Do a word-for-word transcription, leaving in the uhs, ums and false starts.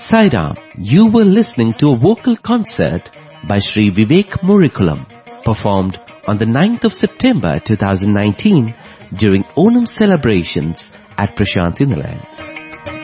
Sairam, you were listening to a vocal concert by Sri Vivek Murikulam, performed on the ninth of September twenty nineteen during Onam celebrations at Prashanthi Nilayam.